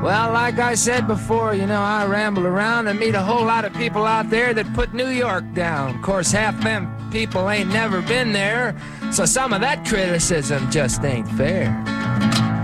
Well, like I said before, you know, I ramble around and meet a whole lot of people out there that put New York down. Of course, half them people ain't never been there, so some of that criticism just ain't fair.